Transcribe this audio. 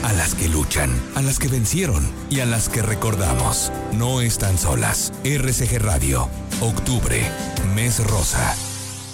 a las que luchan, a las que vencieron y a las que recordamos. No están solas. RCG Radio, octubre, mes rosa.